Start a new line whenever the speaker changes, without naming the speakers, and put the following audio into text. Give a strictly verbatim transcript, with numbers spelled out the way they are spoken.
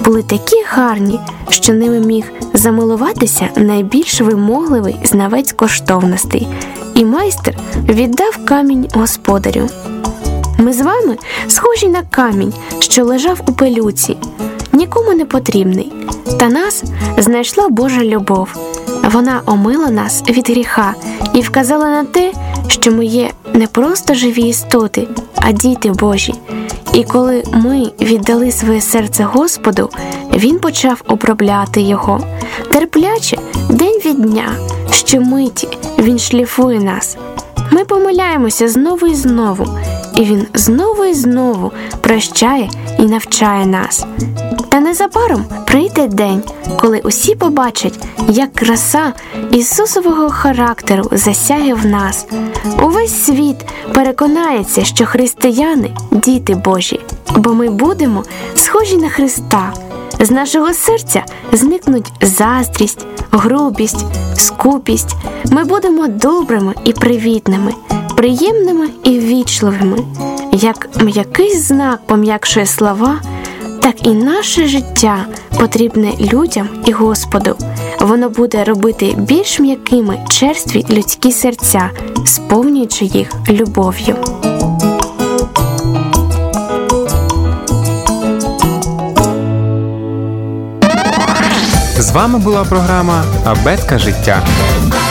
були такі гарні, що ними міг замилуватися найбільш вимогливий знавець коштовностей, і майстер віддав камінь господарю. Ми з вами схожі на камінь, що лежав у пилюці, нікому не потрібний. Та нас знайшла Божа любов. Вона омила нас від гріха і вказала на те, що ми є не просто живі істоти, а діти Божі. І коли ми віддали своє серце Господу, Він почав обробляти його. Терпляче, день від дня, щомиті Він шліфує нас. Ми помиляємося знову і знову, і Він знову і знову прощає і навчає нас. Та незабаром прийде день, коли усі побачать, як краса Ісусового характеру засяє в нас. Увесь світ переконається, що християни – діти Божі, бо ми будемо схожі на Христа. З нашого серця зникнуть заздрість, грубість, скупість. Ми будемо добрими і привітними, приємними і ввічливими. Як м'який знак пом'якшує слова, так і наше життя потрібне людям і Господу. Воно буде робити більш м'якими черстві людські серця, сповнюючи їх любов'ю.
З вами була програма «Абетка життя».